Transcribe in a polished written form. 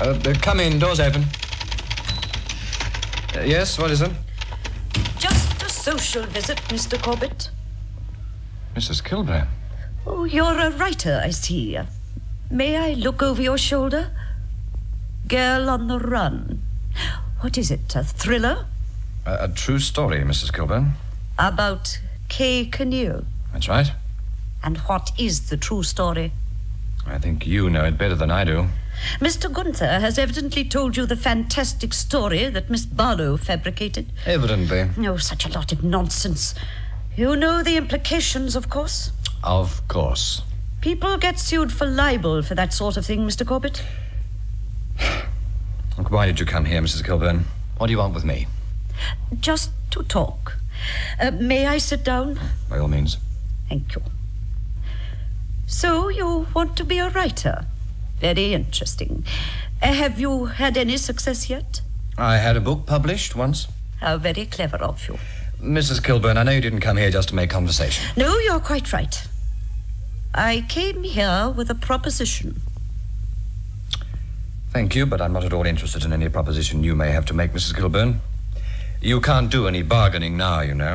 Come in, door's open. Yes, what is it? Just a social visit, Mr. Corbett. Mrs. Kilburn. Oh, you're a writer, I see. May I look over your shoulder? Girl on the Run. What is it, a thriller? A true story, Mrs. Kilburn. About Kay Kinnear. That's right. And what is the true story? I think you know it better than I do. Mr. Gunther has evidently told you the fantastic story that Miss Barlow fabricated. Evidently. Oh, such a lot of nonsense. You know the implications, of course. Of course. People get sued for libel for that sort of thing, Mr. Corbett. Look, why did you come here, Mrs. Kilburn? What do you want with me? Just to talk. May I sit down? By all means. Thank you. So, you want to be a writer? Very interesting. Have you had any success yet? I had a book published once. How very clever of you. Mrs. Kilburn, I know you didn't come here just to make conversation. No, you're quite right. I came here with a proposition. Thank you, but I'm not at all interested in any proposition you may have to make, Mrs. Kilburn. You can't do any bargaining now, you know.